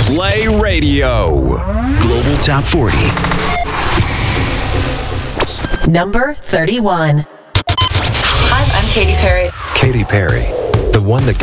Play Radio. Global Top 40. Number 31. Hi, I'm Katy Perry. Katy Perry, the one that